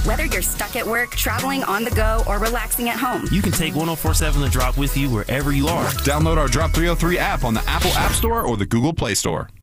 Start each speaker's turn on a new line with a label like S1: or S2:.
S1: Whether you're stuck at work, traveling on the go, or relaxing at home,
S2: You can take 1047 The Drop with you wherever you are.
S3: Download our Drop 303 app on the Apple App Store or the Google Play Store.